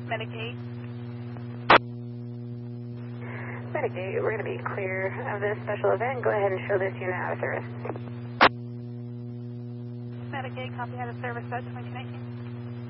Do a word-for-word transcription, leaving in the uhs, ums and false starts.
Medicaid. Medicaid, we're going to be clear of this special event. Go ahead and show this unit out of service. Medicaid, copy out of service, subsequent connection.